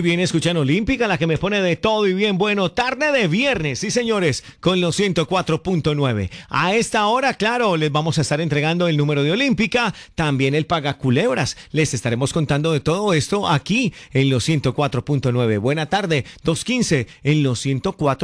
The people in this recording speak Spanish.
Muy bien, escuchan Olímpica, la que me pone de todo y bien bueno. Tarde de viernes, sí señores, con los 104.9. A esta hora, claro, les vamos a estar entregando el número de Olímpica, también el pagaculebras. Les estaremos contando de todo esto aquí en los 104.9. Buena tarde, 2:15 en los 104.